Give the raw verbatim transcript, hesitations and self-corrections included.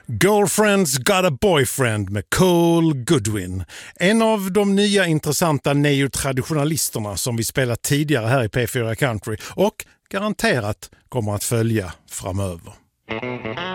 Girlfriend's Got a Boyfriend med Cole Goodwin. En av de nya intressanta neotraditionalisterna som vi spelat tidigare här i P fyra Country och garanterat kommer att följa framöver.